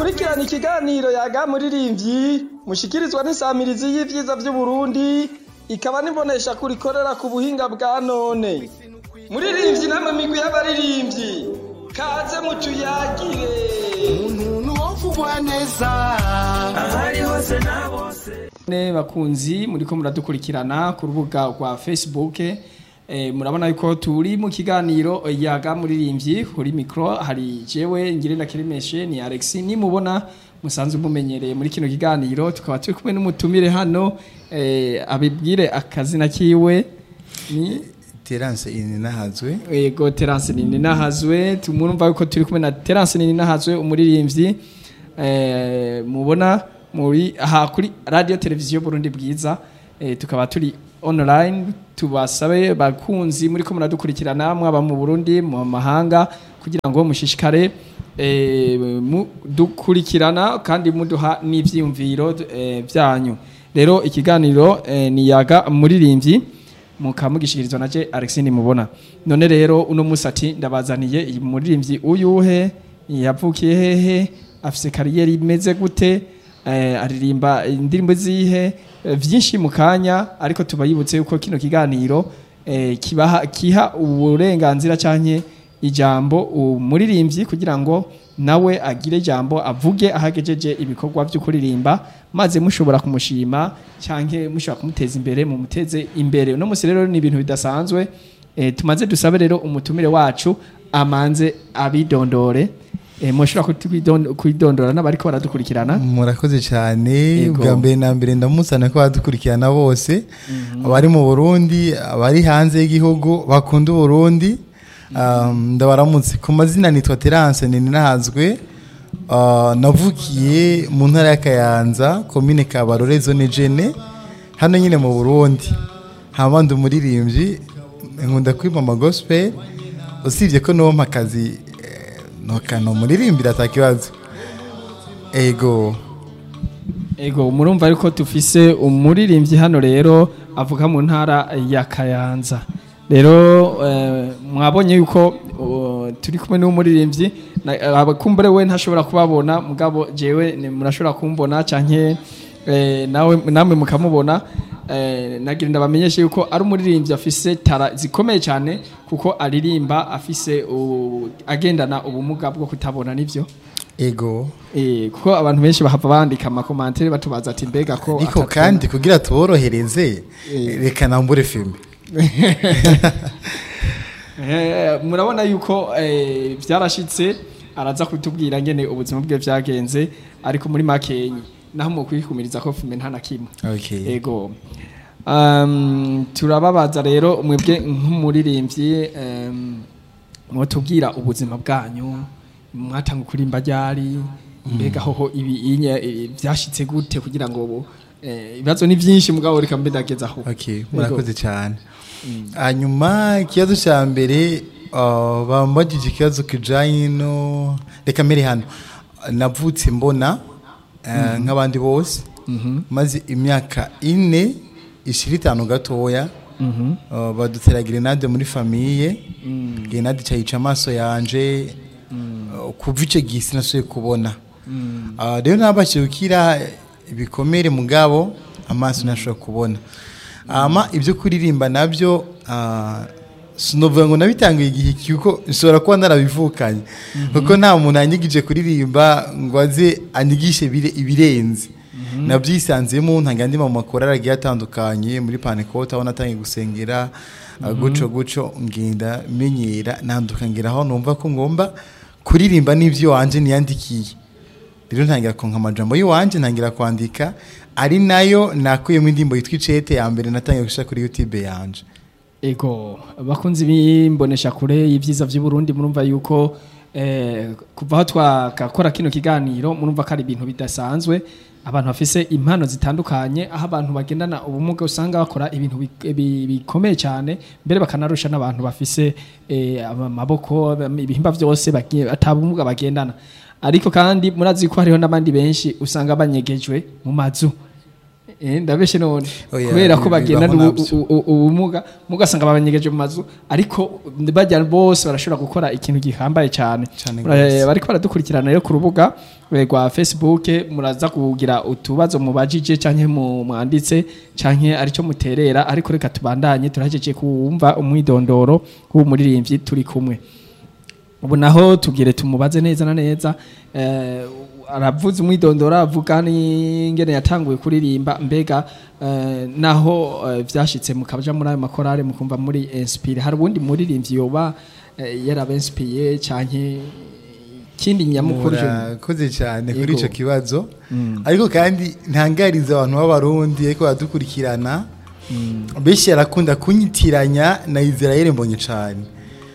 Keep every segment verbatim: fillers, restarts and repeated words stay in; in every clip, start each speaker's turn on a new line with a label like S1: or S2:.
S1: mukurikirana ikiganiro yaga muririmbyi mushikirizwa n'isamirizi y'ivyiza vy'u Burundi ikaba nibonesha kurikorera ku buhinga bwa none. Muririmbyi namwe migwi y'abaririmbyi kaze mutuyagire umuntu wovugwa neza ahari hose na bose. Ne bakunzi muriko muradukurikirana ku rubuga rwa Facebook. Eh, murabona yuko turi mu kiganiro yaga muririmbyi kuri micro hari jewe Ngirenda Kiremeshe ni Alex ni mubona musanzwe mumenyereye muri kino kiganiro tukaba turi kumwe n'umutumire hano eh, abibwire akazina kiwe ni
S2: Terence Ninahazwe.
S1: Yego Terence Ninahazwe tumurumva yuko turi kumwe na Terence Ninahazwe umuririmbyi eh, mubona muri aha kuri radio televiziyo Burundi bwiza eh, tukaba turi online tubasabe bakunzi muri ko muradukurikirana mwaba mu Burundi mu mahanga kugira ngo mushishikare eh, dukurikirana kandi muduha n'ivyiyumviro eh, byanyu. Rero ikiganiro eh, ni yaga muririmbyi mukamugishikirizwa naje Alexine mubona. None rero uno musati ndabazaniye iyi muririmbyi uyuhe yavukiye hehe afise kariyeri imeze gute eh, aririmba indirimbo zihe vyinshi mukanya ariko tubayibutse yuko kino kiganiro eh, kibaha kiha uburenganzira canke ijambo umuririmbyi kugira ngo nawe agire ijambo avuge ahagejeje ibikorwa byo kuririmba maze mushobora kumushima canke mushobora kumuteza imbere mu muteze imbere. No musi rero ni ibintu bidasanzwe eh, tumaze dusabe rero umutumire wacu amanze abidondore. Eh, mushobora kwidondora n'abariko baradukurikirana.
S2: Murakoze cyane bwa mbere na mbere ndamusana ko badukurikirana bose mm -hmm. abari mu Burundi abari hanze y'igihugu bakunda Burundi mm -hmm. um, ndabaramutse ku mazina nitwa Terence Ninahazwe uh, navukiye mu ntara ya Kayanza commune Kabarore zone Jene hano nyine mu Burundi habandi umuririmbyi nkunda kwimama gospel usibye ko no mpakazi nokano muririmbira atakibazo. Ego
S1: ego murumva ariko tufise umuririmbyi hano rero avuga mu ntara ya Kayanza. Rero eh, mwabonye yuko uh, turi kumwe n'umuririmbyi abakumbure we ntashobora kubabona mugabo jewe murashobora kumbona canke eh, nawe namwe mukamubona. Eh, nagira ndabamenyeshe yuko ari umuririmbyi afise tara zikomeye cyane kuko aririmba afise uh, agendana ubumuga bwo kutabona nivyo.
S2: Ego
S1: eh kuko abantu benshi bahava bandika ama commentaire batubaza ati mbega ko
S2: ariko kandi kugira tuborohereze e. Reka nambure filme.
S1: Eh murabona yuko eh byarashitse araza kutubwira ngene ubuzima bwe byagenze ariko muri makenyi naho mu kwikumiriza ko filme nta nakimwe.
S2: Okay.
S1: Ego um turababaza rero mwebwe nk'umuririmbyi um mutubwira ubuzima bwanyu mwatanga kurimba ryari mbega mm. hoho ibi inye byashitse gute kugira ngo eh ibibazo ni byinshi mugabo reka mbedageza aho.
S2: Okay murakoze cyane. Hanyuma mm. kiyazo cya mbere uh, bambagije kiyazo kijanye no reka mbere hano navutse mbona Uh, mm -hmm. nk'abandi bose mm -hmm. maze imyaka ine ishiri itanu gatoya mm -hmm. uh, badutera grenade muri famille mm. grenade cyayica amaso yanje mm. uh, kuva ico gisi nasuye kubona mm. uh, rero nabashikira ibikomere mugabo amaso nashobora kubona mm. ama ibyo kuririmba nabyo uh, sinovuga ngo nabitangiye igihe cyuko nshobora kuba narabivukanye mm -hmm. kuko nta muntu anyigije kuririmba ngo aze anyigishe bire ibirenze mm -hmm. nabyisanzemo ntangandi mu makora aragiye atandukanye muri Panekota aho natangiye gusengera mm -hmm. guco guco ngenda menyera nandukangira aho numva ko ngomba kuririmba n'ivyo wanje niyandikiye rero ntangira konka amajambo y'uwanje ntangira kwandika ari nayo nakuyemo indimbo yitwa Icete ya mbere natangiye gushaka kuri YouTube yanje.
S1: Ego bakunzi bimbonesha kure y'ivyiza vy'u Burundi murumva yuko eh kuva aho twakakora kino kiganiro murumva ko ari ibintu bidasanzwe abantu bafise impano zitandukanye aho abantu bagendana ubumuga usanga bakora ibintu bikomeye cyane mbere bakanarusha n'abantu bafise eh amaboko ibihimba byose atabumuga bagendana ariko kandi murazi ko hariho n'abandi benshi usanga banyegejwe mu mazu eh ndabeshe none
S2: Oya,
S1: kubera ko
S2: bibaho
S1: bagenda
S2: navyo.
S1: ubumuga mugasanga babanyegeje mu mazu ariko bajya bose barashobora gukora ikintu gihambaye cyane
S2: Cane
S1: Bara-
S2: gose.
S1: bariko baradukurikirana rero ku rubuga eh, rwa Facebook muraza kugira utubazo mubajije canke mu mwanditse canke arico muterera ariko reka tubandanye turahejeje kumva umwidondoro w'umuririmbyi turi kumwe ubu naho tugire tumubaze neza na neza eh, aravuze umwidondoro avuga n'ingene yatanguye kuririmba mbega eh, naho eh, vyashitse mukaja muri ayo makorale mukumva muri inspire hari ubundi muririmbyi yoba eh, yarabenspiye canke kindi nyamukuru je
S2: murakoze cyane kuri
S1: Yego.
S2: ico kibazo ariko kandi ntangariza abantu b'abarundi ariko badukurikirana benshi yarakunda kunyitiranya na Israel Mbonyi cyane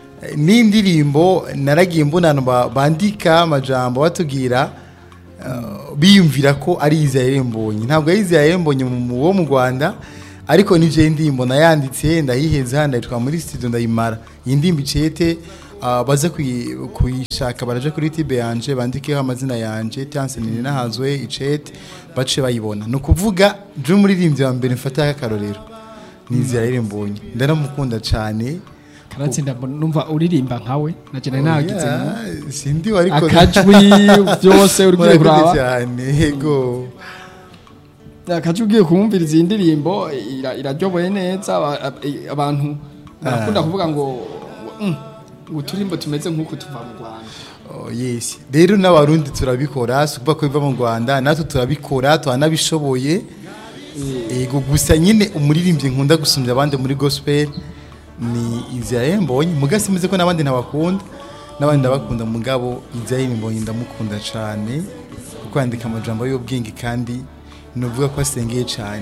S2: n'indirimbo naragiye mbonana ba- bandika amajambo batubwira uh, biyumvira ko ari Israel Mbonyi ntabwo ari Israel Mbonyi mu- wo mu Rwanda ariko nije ndimbo nayanditse ndayiheza ndayitwa muri studio ndayimara iyi ndimbo icete uh, baza kuyi- kuyishaka baraje kuri YouTube yanje bandikeho amazina yanje Tanse nini nahazwe icete bace bayibona no kuvuga je umuririmbyi wa mbere mfata akarorero ni Israel Mbonyi ndaramukunda cyane
S1: karatsinda numva uririmba nkawe naje nagize
S2: Yeah, sindi wariko
S1: akajwi byose uri
S2: Murakoze
S1: kuraba
S2: cyane yego
S1: akaje ugiye kumviriza indirimbo ira- iraryoboye neza aba- ab- abantu barakunda kuvuga ngo mm, ngo turimbo tumeze nk'uko tuva mu Rwanda
S2: Oh, yes rero n'abarundi turabikora sukuba ko biva mu Rwanda natwe turabikora twanabishoboye yego gusa nyine umuririmbyi nkunda gusumbya abandi muri gospel ni Israel Mbonyi mugasimeze ko nabandi ntabakunda nabandi ndabakunda mugabo Israel Mbonyi ndamukunda cyane kuko yandika amajambo y'ubwenge kandi nuvuga ko asengeye cyane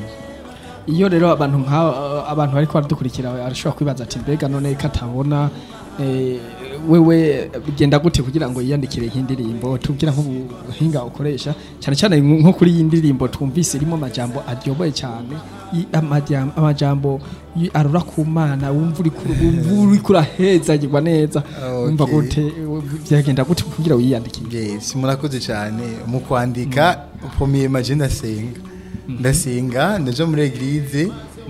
S1: iyo rero abantu nka abantu bariko baradukurikira arashobora kwibaza ati mbega none katabona eh, wewe bigenda gute kugira ngo yiyandikire nk'indirimbo tubwira nk'ubuhinga ukoresha cyane cyane nko kuri iyi ndirimbo twumvise irimo amajambo aryoboye cyane i- amajam- amajambo y- arura ku mana wumva uri ku- wumva uri kurahezagirwa neza
S2: Okay.
S1: wumva gute byagenda gute kugira wiyandikire
S2: yes murakoze cyane mu kwandika upomiye maje ndasenga ndasenga ndaje muri eglise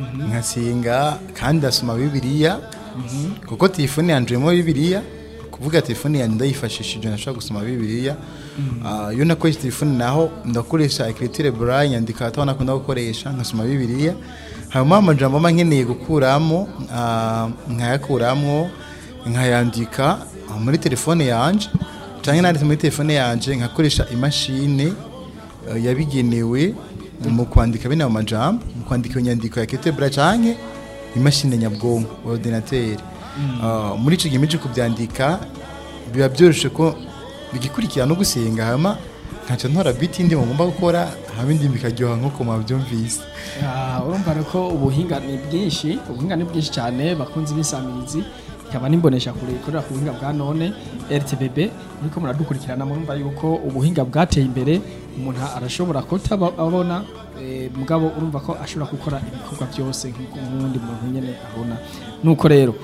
S2: nkasenga kandi ndasoma bibiliya kuko telefone yanje mo bibiliya kuvuga telefone yanjye ndayifashishije nashaka gusoma bibiliya Ah, iyo nakoresha telefone naho ndakoresha écriture braille nyandika atabona ko ndakoresha nkasoma bibiliya hanyuma amajambo amwe nkeneye gukuramo ah, nkayakuramo nkayandika ah, muri telefone yanje canke nanditse muri telefone yanje nkakoresha imashine uh, yabigenewe mu kwandika bino amajambo mu kwandika inyandiko ya ketebra canke imashine nyabwonko ordinateur uh, muri ico gihe kubyandika biba byoroshe ko bigikurikira no gusenga hama nkaca ntora beat ndi ngomba gukora hama indi bikaryoha nko kuma byumvise
S1: Ah, urumva rero ko ubuhinga ni bwinshi ubuhinga ni bwinshi cyane bakunze ibisamirizi ikaba nimbonesha kure ikorera ku buhinga bwa none R T B B niko muradukurikirana murumva yuko ubuhinga bwateye imbere umuntu arashobora kutabona eh, mugabo urumva ko ashobora gukora ibikorwa byose nk'undi muntu nyene abona nuko rero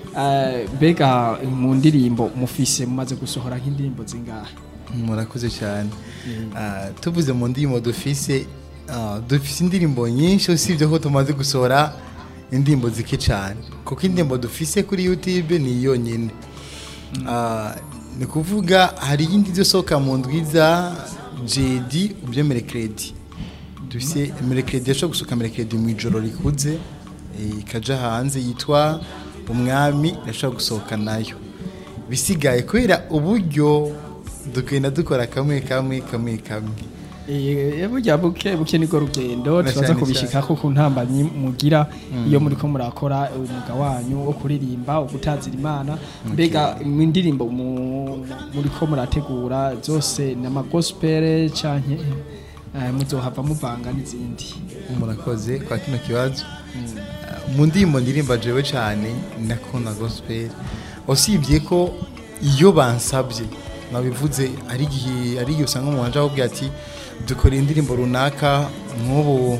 S1: eh, mbega mu ndirimbo mufise mumaze gusohora nk'indirimbo zingahe
S2: murakoze cyane Ah, tuvuze mu ndimo dufise ah, dufise indirimbo nyinshi usibye ko tumaze gusohora indirimbo zike cyane kuko indirimbo dufise kuri YouTube ni yonyine Ah, ni kuvuga hari yindi zosoka mu ndwiza jeudi ubyo mercredi dufise mercredi yasho gusoka mercredi mu ijoro rikuze eh, ikaja hanze yitwa umwami yashaka gusohoka nayo bisigaye kubera uburyo dukenda dukora kamwe kamwe kamwe kamwe
S1: Eh burya buke buke niko rugendo
S2: Na
S1: tubaza
S2: cyane
S1: kubishika ko ku ntambanyi mugira iyo muri ko murakora umwuga wanyu wo kuririmba ugutazira imana mbega mu ndirimbo mu- muri ko murategura zose n'ama gospel canke eh, muzohava muvanga n'izindi
S2: murakoze kwa kino kibazo mu ndimo ndirimba jewe cyane ndakunda gospel usibye ko iyo bansabye nabivuze ari gihe ari gihe usanga mu wanje ahubwo ati dukora indirimbo runaka nk'ubu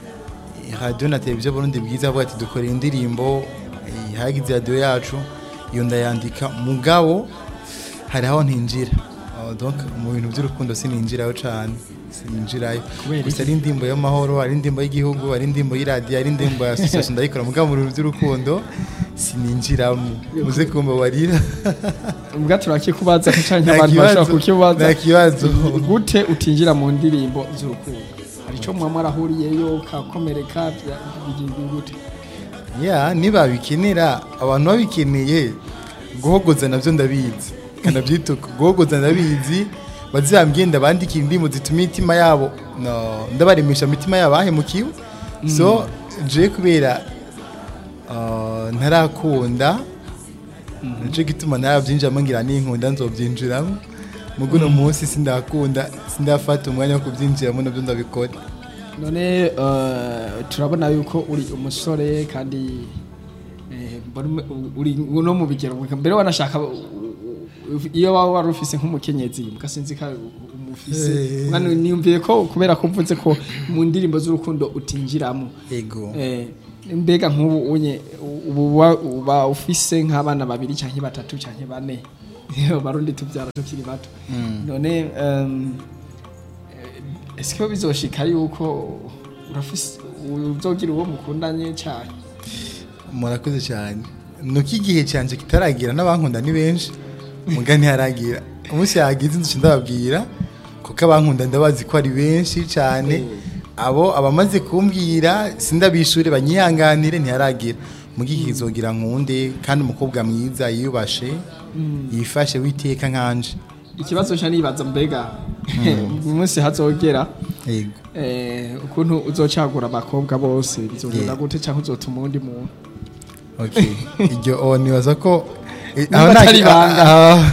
S2: radio na televiziyo Burundi bwiza avuga ati dukora indirimbo eh, hagize radio yacu iyo ndayandika mugabo hari aho ntinjira Ah, donc mu bintu by'urukundo sininjiraho cyane sininjirayo
S1: Kubera
S2: gusa ari indimbo y'amahoro ari indimbo y'igihugu ari indimbo y'iradiyo ari indimbo ya association ndayikora mugabo mu bintu by'urukundo sininjiramo muze kumva barira
S1: ubwa turakikubaza cyane abantu bashaka kukibaza
S2: nta kibazo
S1: gute utinjira mu ndirimbo z'urukundo hari cyo mwamwe arahuriyeyo kakomereka bigiye gute
S2: ya niba bikenera abantu babikeneye guhogoza navyo ndabizi kana byituka guhogoza ndabizi bazambye bandika indimo zituma imitima yabo no ndabarimisha imitima yabo ahemukiwe so je kubera uh, ntarakunda nje gituma narabyinjiramo ngira n'inkunda nzobyinjiramo muguno munsi sindakunda sindafata umwanya wo kubyinjiramo nabyo ndabikora
S1: none uh, turabona yuko uri umusore kandi uri no mu bigero mbere wanashaka iyo wawe wari ufise nk'umukenyezi mukasinzi ka umufise mwana niyumviye ko kubera ko mvuze ko mu ndirimbo z'urukundo utinjiramo
S2: yego
S1: eh mbega nk'ubu unye uba ufise nk'abana babiri canke batatu canke bane barundi tubyara tukiri bato none um, est-ce que bizoshika yuko urafise uzogira uwo mukundanye cyane
S2: murakoze cyane nuko igihe cyanje kitaragira n'abankunda ni benshi mugani haragira umunsi yagize nzi ndababwira kuko abankunda ndabazi ko ari benshi cyane abo abamaze kumbwira sindabishure banyihanganire ntiharagira mugihe kizogira nkunde kandi umukobwa mwiza yiyubashe yifashe witeka nkanje
S1: ikibazo cyane nibaza mbega umunsi hazogera
S2: yego
S1: eh ukuntu uzocagura abakobwa bose bizogenda gute cyangwa uzotuma undi muntu
S2: okay iryo o nibaza ko
S1: aho ntari banga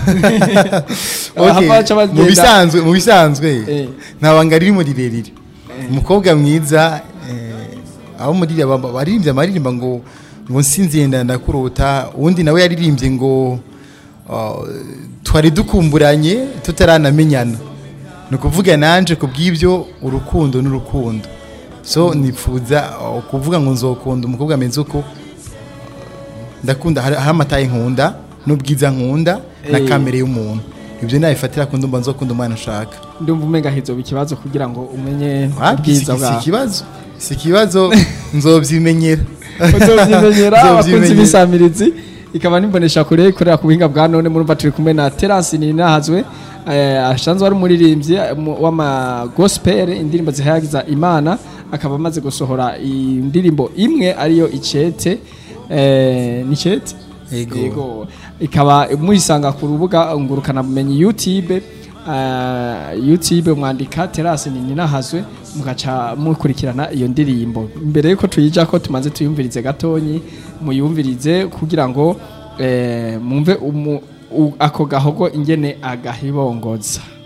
S2: mu bisanzwe mu bisanzwe ntabanga riri muri rirerire umukobwa mwiza aho muri baririmbye amaririmba ngo ngo nsinziye ndakurota uwundi nawe yaririmbye ngo twari dukumburanye tutaranamenyana ni ukuvuga nanje kubw'ibyo urukundo n'urukundo so nifuza kuvuga ngo nzokunda umukobwa ameze uko ndakunda hari amataye nkunda n'ubwiza nkunda na kamere y'umuntu ibyo nabifatira ko ndumva nzokunda umwana ushaka
S1: ndumva umenga hizo bikibazo kugira ngo umenye ubwiza bwa
S2: si kibazo si kibazo nzobyimenyera
S1: nzobyimenyera abakunzi bisamirizi ikaba nimbonesha kure kurera ku buhinga bwa none murumva turi kumwe na Terence Ninahazwe ashanzwe ari umuririmbyi w'ama gospel indirimbo zihayagiza Imana akaba amaze gusohora indirimbo imwe ariyo icete eh ni cete yego ikaba muisanga ku rubuga ngurukana bumenyi YouTube uh, YouTube mwandika Terence Ninahazwe mugaca mukurikirana iyo ndirimbo mbere yuko tuyija ko tumaze tuyumvirize gatonyi muyumvirize kugira ngo eh mumve ako gahogo ingene agahibongoza